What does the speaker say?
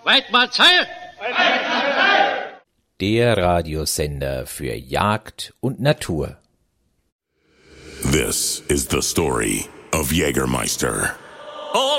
Weidmarzell! Der Radiosender für Jagd und Natur. This is the story of Jägermeister.